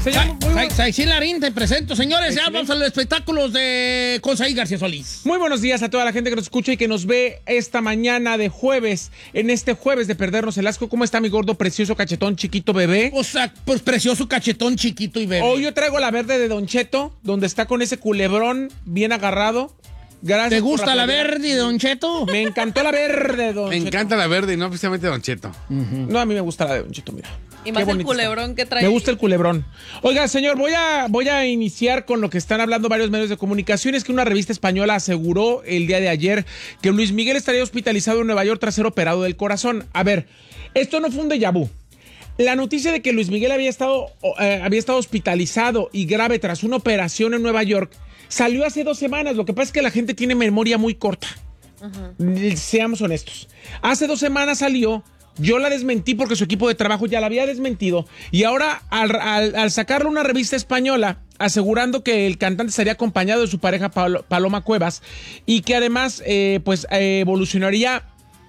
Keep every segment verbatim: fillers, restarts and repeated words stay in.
Señor, Saicín Larín, te presento, señores. Ya vamos a los espectáculos de con Saí García Solís. Muy buenos días a toda la gente que nos escucha y que nos ve esta mañana de jueves, en este jueves de perdernos el asco. ¿Cómo está mi gordo, precioso, cachetón, chiquito, bebé? O sea, pues precioso, cachetón, chiquito y bebé. Hoy yo traigo la verde de Don Cheto, donde está con ese culebrón bien agarrado. Gracias. ¿Te gusta la verde de Don Cheto? Me encantó la verde, Don Me Cheto. encanta la verde y no precisamente Don Cheto. Uh-huh. No, a mí me gusta la de Don Cheto, mira. Y más el culebrón que trae. Me gusta el culebrón. Oiga, señor, voy a, voy a iniciar con lo que están hablando varios medios de comunicación. Es que una revista española aseguró el día de ayer que Luis Miguel estaría hospitalizado en Nueva York tras ser operado del corazón. A ver, esto no fue un déjà vu. La noticia de que Luis Miguel había estado, eh, había estado hospitalizado y grave tras una operación en Nueva York salió hace dos semanas. Lo que pasa es que la gente tiene memoria muy corta. Uh-huh. Seamos honestos. Hace dos semanas salió. Yo la desmentí porque su equipo de trabajo ya la había desmentido. Y ahora, al, al, al sacarle una revista española asegurando que el cantante estaría acompañado de su pareja Pal- Paloma Cuevas y que además eh, pues eh, evolucionaría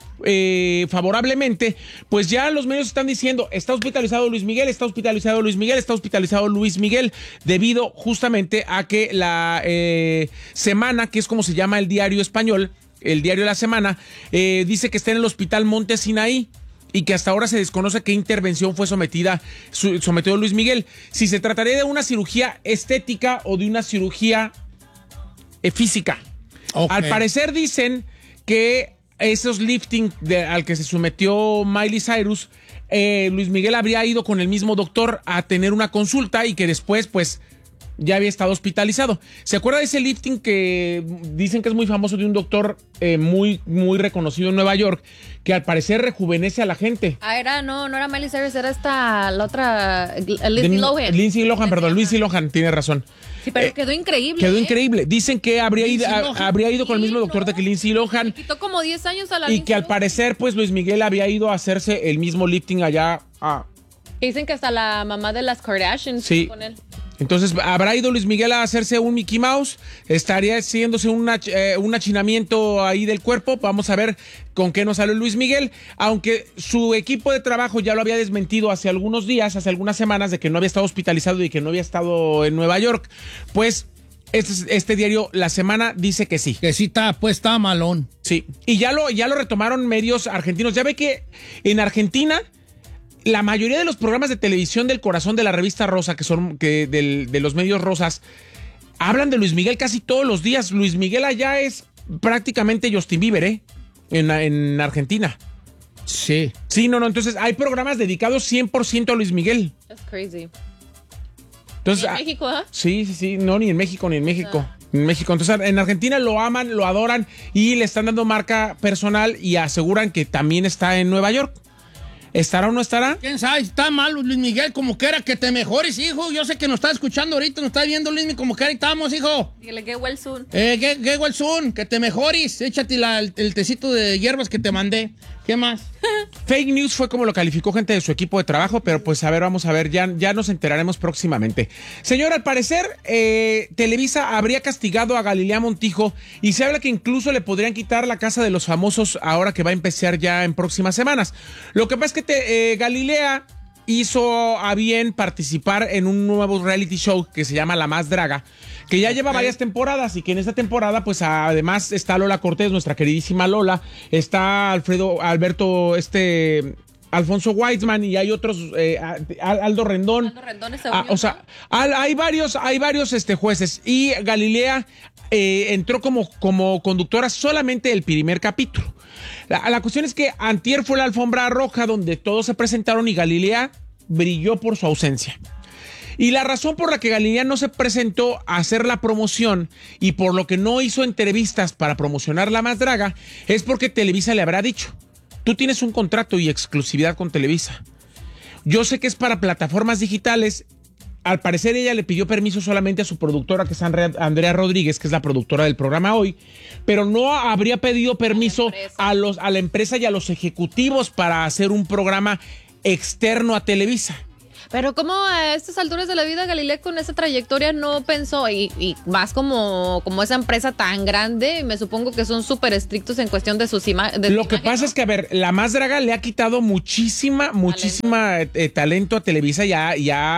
eh, favorablemente, pues ya los medios están diciendo, está hospitalizado Luis Miguel, está hospitalizado Luis Miguel, está hospitalizado Luis Miguel, debido justamente a que la eh, Semana, que es como se llama el diario español, el diario de la Semana, eh, dice que está en el hospital Monte Sinaí y que hasta ahora se desconoce qué intervención fue sometida, su, sometido Luis Miguel. Si se trataría de una cirugía estética o de una cirugía eh, física. Okay. Al parecer dicen que esos lifting de, al que se sometió Miley Cyrus, eh, Luis Miguel habría ido con el mismo doctor a tener una consulta y que después, pues, ya había estado hospitalizado. ¿Se acuerda de ese lifting que dicen que es muy famoso de un doctor eh, muy, muy reconocido en Nueva York, que al parecer rejuvenece a la gente? Ah, era, no, no era Miley Cyrus, era esta, la otra, Lindsay Lohan. Lindsay Lohan, perdón, Lindsay Lohan, tiene razón. Sí, pero eh, quedó increíble. Quedó ¿eh? increíble. Dicen que habría ido, a, habría ido con el mismo sí, doctor no. de que Lindsay Lohan. Le quitó como diez años a la Y Lindsay que al Lohan. parecer, pues, Luis Miguel había ido a hacerse el mismo lifting allá a... Dicen que hasta la mamá de las Kardashians sí. con él. Entonces, ¿habrá ido Luis Miguel a hacerse un Mickey Mouse? ¿Estaría haciéndose una, eh, un achinamiento ahí del cuerpo? Vamos a ver con qué nos sale Luis Miguel. Aunque su equipo de trabajo ya lo había desmentido hace algunos días, hace algunas semanas, de que no había estado hospitalizado y que no había estado en Nueva York. Pues este, este diario, La Semana, dice que sí. Que sí está, pues está malón. Sí. Y ya lo, ya lo retomaron medios argentinos. Ya ve que en Argentina... la mayoría de los programas de televisión del corazón de la revista Rosa, que son que del, de los medios rosas, hablan de Luis Miguel casi todos los días. Luis Miguel allá es prácticamente Justin Bieber, ¿eh? En, en Argentina. Sí. Sí, no, no. Entonces hay programas dedicados cien por ciento a Luis Miguel. That's crazy. Entonces, ¿Y en México, eh? Sí, sí, sí. No, ni en México, ni en México. No. En México. Entonces, en Argentina lo aman, lo adoran y le están dando marca personal y aseguran que también está en Nueva York. ¿Estará o no estará? ¿Quién sabe? Está mal, Luis Miguel, como quiera que te mejores, hijo. Yo sé que nos está escuchando ahorita, nos está viendo, Luis Miguel, como quiera estamos, hijo. Dile que well soon. Eh, get, get well soon, que te mejores. Échate la, el, el tecito de hierbas que te mandé. ¿Qué más? Fake news fue como lo calificó gente de su equipo de trabajo, pero pues a ver, vamos a ver, ya, ya nos enteraremos próximamente. Señor, al parecer, eh, Televisa habría castigado a Galilea Montijo y se habla que incluso le podrían quitar la Casa de los Famosos ahora que va a empezar ya en próximas semanas. Lo que pasa es que te, eh, Galilea hizo a bien participar en un nuevo reality show que se llama La Más Draga, que ya lleva varias temporadas y que en esta temporada, pues además está Lola Cortés, nuestra queridísima Lola, está Alfredo, Alberto, este, Alfonso Weizmann y hay otros, eh, Aldo Rendón. Aldo Rendón está ah, O sea, hay varios, hay varios este, jueces y Galilea eh, entró como, como conductora solamente el primer capítulo. La, la cuestión es que antier fue la alfombra roja donde todos se presentaron y Galilea brilló por su ausencia. Y la razón por la que Galilea no se presentó a hacer la promoción y por lo que no hizo entrevistas para promocionar La Más Draga es porque Televisa le habrá dicho: tú tienes un contrato y exclusividad con Televisa. Yo sé que es para plataformas digitales. Al parecer ella le pidió permiso solamente a su productora, que es Andrea, Andrea Rodríguez, que es la productora del programa Hoy, pero no habría pedido permiso a, los, a la empresa y a los ejecutivos para hacer un programa externo a Televisa. Pero como a estas alturas de la vida, Galilea con esa trayectoria no pensó, y, y más como, como esa empresa tan grande, me supongo que son súper estrictos en cuestión de sus imágenes. Lo que pasa, ¿no?, es que, a ver, La Más Draga le ha quitado muchísima, muchísima talento, eh, talento a Televisa, ya,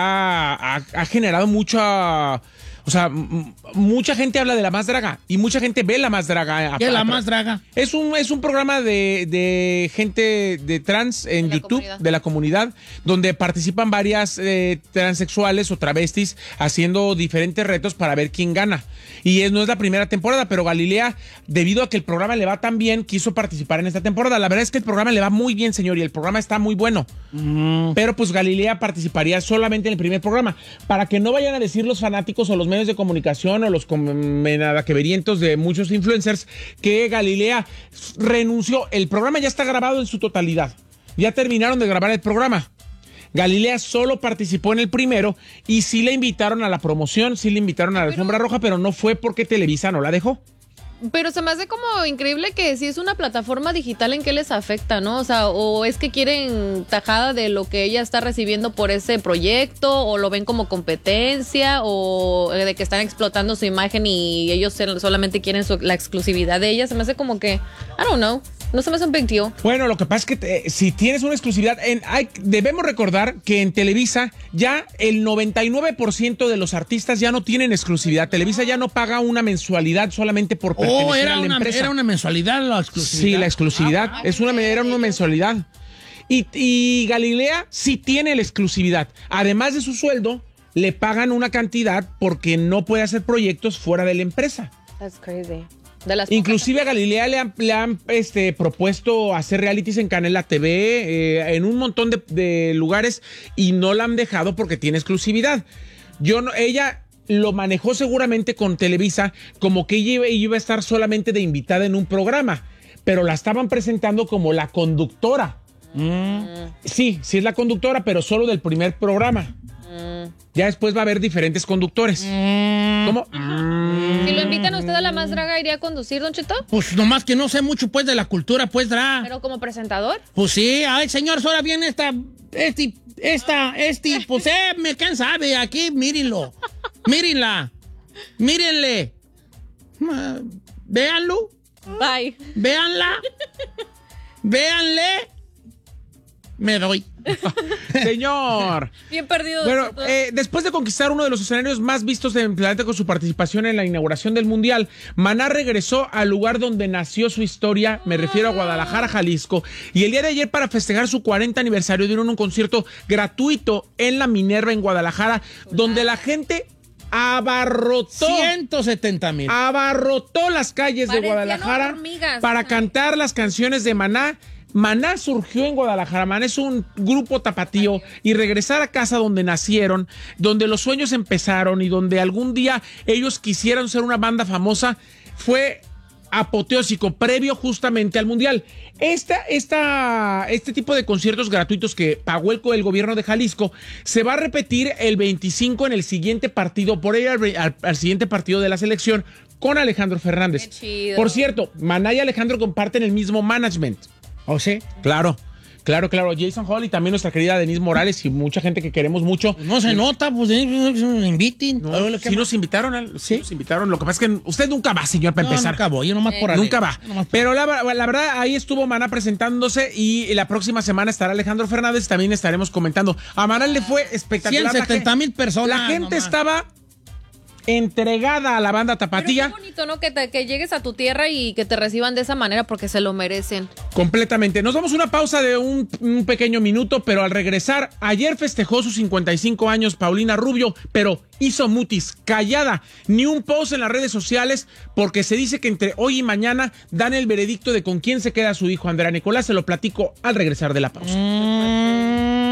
ya ha, ha generado mucha... O sea, m- mucha gente habla de La Más Draga y mucha gente ve La Más Draga. ¿Qué es La Más Draga? Es un, es un programa de, de gente de trans en de YouTube, comunidad. de la comunidad, donde participan varias eh, transexuales o travestis haciendo diferentes retos para ver quién gana. Y es, no es la primera temporada, pero Galilea, debido a que el programa le va tan bien, quiso participar en esta temporada. La verdad es que el programa le va muy bien, señor, y el programa está muy bueno. Mm. Pero pues Galilea participaría solamente en el primer programa, para que no vayan a decir los fanáticos o los medios de comunicación o los menadaqueverientos de muchos influencers que Galilea renunció. El programa ya está grabado en su totalidad. Ya terminaron de grabar el programa. Galilea solo participó en el primero y sí le invitaron a la promoción, sí le invitaron a la alfombra roja, pero no fue porque Televisa no la dejó. Pero se me hace como increíble que si es una plataforma digital, ¿en qué les afecta, no? O sea, o es que quieren tajada de lo que ella está recibiendo por ese proyecto, o lo ven como competencia, o de que están explotando su imagen y ellos solamente quieren su, la exclusividad de ella. Se me hace como que, I don't know. No se me hace un big deal. Bueno, lo que pasa es que te, si tienes una exclusividad, en, hay, debemos recordar que en Televisa ya el noventa y nueve por ciento de los artistas ya no tienen exclusividad. Televisa ya no paga una mensualidad solamente por pertenecer oh, era a la una, empresa. Era una mensualidad la exclusividad. Sí, la exclusividad. Ah, es una, era una mensualidad. Y, y Galilea sí tiene la exclusividad. Además de su sueldo, le pagan una cantidad porque no puede hacer proyectos fuera de la empresa. That's crazy. De las Inclusive a Galilea le han, le han este, propuesto hacer realities en Canela T V, eh, en un montón de, de lugares, y no la han dejado porque tiene exclusividad. Yo no, ella lo manejó seguramente con Televisa como que ella iba, iba a estar solamente de invitada en un programa, pero la estaban presentando como la conductora. Mm. Sí, sí es la conductora, pero solo del primer programa. Mm. Ya después va a haber diferentes conductores. Mm. ¿Cómo? Mm. Si lo invitan a usted a La Más Draga, ¿iría a conducir, Don Cheto? Pues nomás que no sé mucho pues de la cultura, pues, Dra. ¿Pero como presentador? Pues sí, ay, señor, ahora viene esta, este, esta, este, pues, eh, me can sabe, aquí, mírenlo, mírenla, mírenle, uh, véanlo, Bye. véanla, véanle, me doy. Señor. Bien perdido. Bueno, eh, después de conquistar uno de los escenarios más vistos del planeta con su participación en la inauguración del Mundial, Maná regresó al lugar donde nació su historia, me refiero a Guadalajara, Jalisco, y el día de ayer, para festejar su cuarenta aniversario, dieron un concierto gratuito en la Minerva en Guadalajara, donde la gente abarrotó ciento setenta mil. Abarrotó las calles Parecían de Guadalajara hormigas. para cantar las canciones de Maná. Maná surgió en Guadalajara. Maná es un grupo tapatío, y regresar a casa donde nacieron, donde los sueños empezaron y donde algún día ellos quisieran ser una banda famosa, fue apoteósico, previo justamente al Mundial. Esta, esta, este tipo de conciertos gratuitos que pagó el, el gobierno de Jalisco se va a repetir el veinticinco en el siguiente partido, por ir al, al, al siguiente partido de la selección con Alejandro Fernández. Qué chido. Por cierto, Maná y Alejandro comparten el mismo management. ¿O sí? Claro, claro, claro. Jason Hall y también nuestra querida Denise Morales y mucha gente que queremos mucho. No se nota, pues nos inviten. No, sí nos invitaron, al, sí nos invitaron. Lo que pasa es que usted nunca va, señor, para no, empezar. Nunca voy, yo nomás por ahí. Nunca va. Nomás por... Pero la, la verdad, ahí estuvo Maná presentándose, y la próxima semana estará Alejandro Fernández. También estaremos comentando. A Maná le fue espectacular. ciento setenta mil personas. La gente nomás estaba entregada a la banda tapatía. Pero qué bonito, ¿no? Que, te, que llegues a tu tierra y que te reciban de esa manera, porque se lo merecen. Completamente. Nos damos una pausa de un, un pequeño minuto, pero al regresar, ayer festejó sus cincuenta y cinco años Paulina Rubio, pero hizo mutis, callada, ni un post en las redes sociales, porque se dice que entre hoy y mañana dan el veredicto de con quién se queda su hijo Andrea Nicolás. Se lo platico al regresar de la pausa. Mm.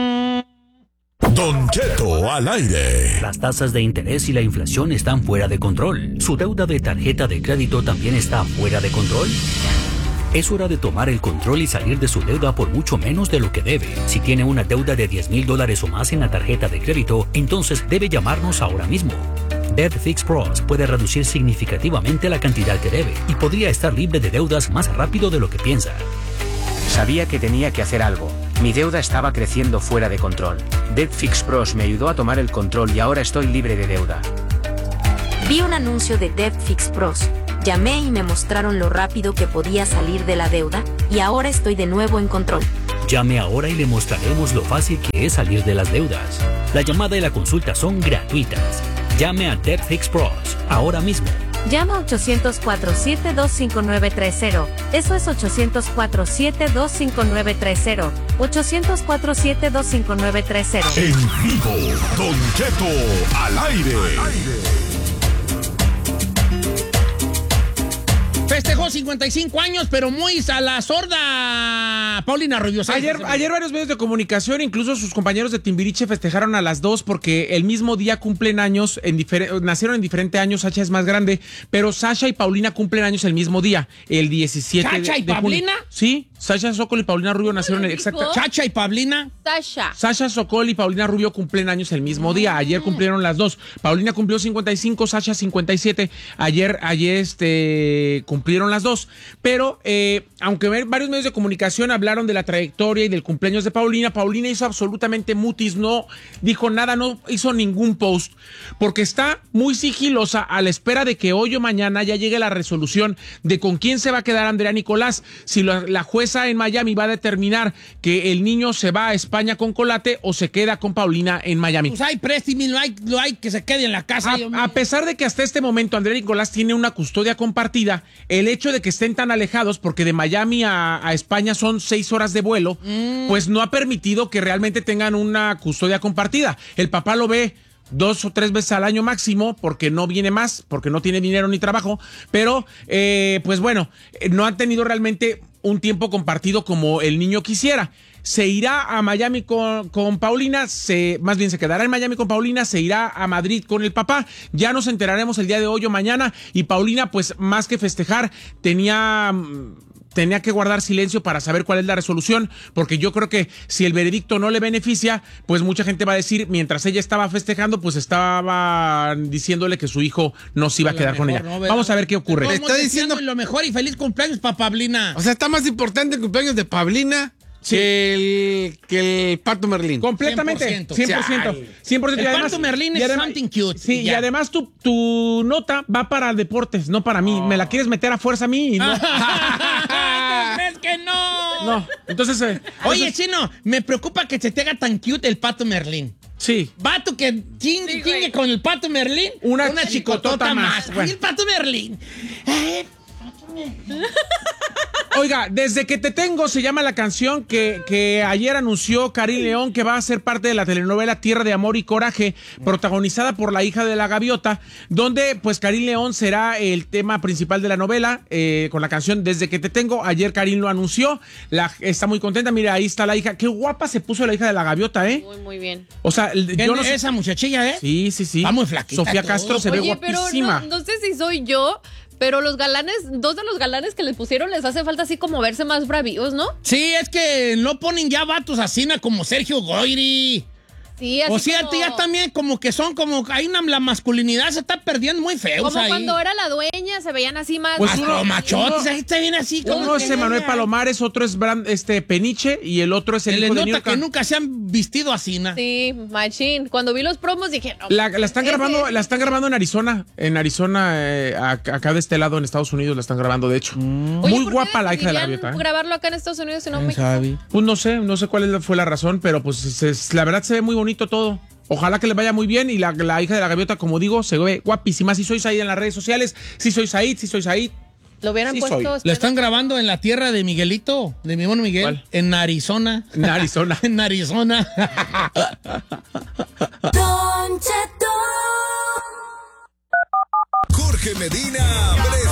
Don Cheto al aire. Las tasas de interés y la inflación están fuera de control. ¿Su deuda de tarjeta de crédito también está fuera de control? Es hora de tomar el control y salir de su deuda por mucho menos de lo que debe. Si tiene una deuda de diez mil dólares o más en la tarjeta de crédito, entonces debe llamarnos ahora mismo. Debt Fix Pros puede reducir significativamente la cantidad que debe y podría estar libre de deudas más rápido de lo que piensa. Sabía que tenía que hacer algo. Mi deuda estaba creciendo fuera de control. DebtFix Pros me ayudó a tomar el control y ahora estoy libre de deuda. Vi un anuncio de DebtFix Pros. Llamé y me mostraron lo rápido que podía salir de la deuda y ahora estoy de nuevo en control. Llame ahora y le mostraremos lo fácil que es salir de las deudas. La llamada y la consulta son gratuitas. Llame a DebtFix Pros ahora mismo. Llama a ochocientos cuatro, siete dos cinco nueve tres cero. Eso es ochocientos cuatro, siete dos cinco nueve tres cero. ochocientos cuatro, siete dos cinco nueve tres cero. En vivo, Don Cheto al aire. Festejó cincuenta y cinco años, pero muy a la sorda Paulina Rubio. Ayer, ayer varios medios de comunicación, incluso sus compañeros de Timbiriche, festejaron a las dos porque el mismo día cumplen años, en difer- nacieron en diferentes años. Sasha es más grande, pero Sasha y Paulina cumplen años el mismo día, el diecisiete ¿Sasha de, y de junio. Paulina? Sí, Sasha Sokol y Paulina Rubio nacieron en exacta. Chacha y Paulina. Sasha. Sasha Sokol y Paulina Rubio cumplen años el mismo día. Ayer cumplieron las dos. Paulina cumplió cincuenta y cinco, Sasha cincuenta y siete. Ayer, ayer este, cumplieron las dos. Pero, eh, aunque varios medios de comunicación hablaron de la trayectoria y del cumpleaños de Paulina, Paulina hizo absolutamente mutis, no dijo nada, no hizo ningún post, porque está muy sigilosa a la espera de que hoy o mañana ya llegue la resolución de con quién se va a quedar Andrea Nicolás. Si la, la jueza en Miami va a determinar que el niño se va a España con Colate o se queda con Paulina en Miami. Pues hay préstimo, lo hay, lo hay que se quede en la casa. A, a pesar de que hasta este momento Andrea Nicolás tiene una custodia compartida, el hecho de que estén tan alejados, porque de Miami a, a España son seis horas de vuelo, mm. pues no ha permitido que realmente tengan una custodia compartida. El papá lo ve dos o tres veces al año máximo, porque no viene más, porque no tiene dinero ni trabajo, pero eh, pues bueno, no han tenido realmente un tiempo compartido como el niño quisiera. Se irá a Miami con, con Paulina, se, más bien se quedará en Miami con Paulina, se irá a Madrid con el papá. Ya nos enteraremos el día de hoy o mañana. Y Paulina, pues más que festejar, tenía... tenía que guardar silencio para saber cuál es la resolución, porque yo creo que si el veredicto no le beneficia, pues mucha gente va a decir, mientras ella estaba festejando, pues estaba diciéndole que su hijo no se iba a quedar con ella. No, vamos a ver qué ocurre. Le está diciendo lo mejor y feliz cumpleaños para Paulina. O sea, está más importante el cumpleaños de Paulina sí. que, el, que el Pato Merlín. Completamente, cien por ciento. cien por ciento. cien por ciento. El y además, Pato Merlín es además, something cute. Sí, y, y además tu, tu nota va para deportes, no para mí. Oh. Me la quieres meter a fuerza a mí y no. ¿Crees que no? No, entonces... Eh, Oye, entonces, Chino, me preocupa que se te haga tan cute el Pato Merlín. Sí. Vato que chingue, sí, chingue con el Pato Merlín. Una, una chicotota, chicotota más. más. Bueno. El Pato Merlín. Ay, Oiga, Desde que te tengo se llama la canción que, que ayer anunció Karim León, que va a ser parte de la telenovela Tierra de Amor y Coraje, protagonizada por la hija de la gaviota, donde pues Karim León será el tema principal de la novela, eh, con la canción Desde que te tengo. Ayer Karim lo anunció, la, está muy contenta. Mira, ahí está la hija. Qué guapa se puso la hija de la gaviota, ¿eh? Muy, muy bien. O sea, yo no sé. Esa muchachilla, ¿eh? Sí, sí, sí. Está muy flaquita. Sofía Castro se Oye, ve guapísima. Pero no, no sé si soy yo, pero los galanes, dos de los galanes que les pusieron les hace falta así como verse más bravíos, ¿no? Sí, es que no ponen ya vatos así como Sergio Goyri. Sí, así o sea, como... ya también como que son como, hay una, la masculinidad se está perdiendo muy feo. Como ahí. cuando era la dueña, se veían así más... Pues uno, machotes, ahí está bien así. Uno como es Emanuel Palomares, otro es Brand, este Peniche y el otro es el, el hijo de nota Niurka. que nunca se han vestido así, ¿no? Sí, machín. Cuando vi los promos dije... No, la, la están ese... grabando, la están grabando en Arizona, en Arizona, eh, acá de este lado en Estados Unidos la están grabando, de hecho. Mm. Muy Oye, guapa la hija de la gaviota. ¿eh? Grabarlo acá en Estados Unidos y no me Pues no sé, no sé cuál fue la razón, pero pues es, la verdad se ve muy bonito todo. Ojalá que le vaya muy bien y la, la hija de la gaviota, como digo, se ve guapísima. Si soy Said en las redes sociales, si soy Said, si soy Said. Lo hubieran sí puesto. Lo están grabando en la tierra de Miguelito, de mi hermano Miguel. ¿Cuál? En Arizona. En Arizona. En Arizona. Jorge Medina